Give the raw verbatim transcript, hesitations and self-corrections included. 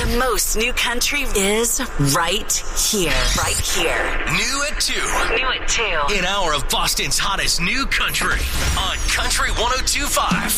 most new country is right here. Right here. New at two. New at two. An hour of Boston's hottest new country on Country one oh two point five.